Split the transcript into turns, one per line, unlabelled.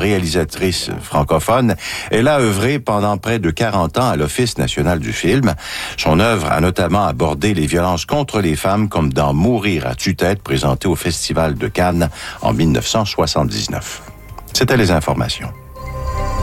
réalisatrice francophone. Elle a œuvré pendant près de 40 ans à l'Office national du film. Son œuvre a notamment abordé les violences contre les femmes, comme dans Mourir à tue-tête, présenté au Festival de Cannes en 1979. C'était les informations.